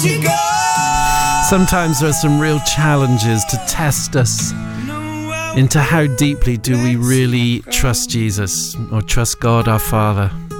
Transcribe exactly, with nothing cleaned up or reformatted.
Sometimes there are some real challenges to test us into how deeply do we really trust Jesus or trust God our Father.